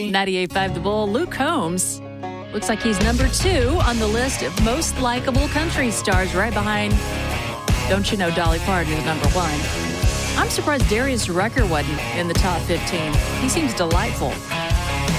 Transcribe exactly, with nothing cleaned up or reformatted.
ninety-eight point five The Bull, Luke Combs. Looks like he's number two on the list of most likable country stars, right behind, don't you know, Dolly Parton is number one. I'm surprised Darius Rucker wasn't in the top fifteen. He seems delightful.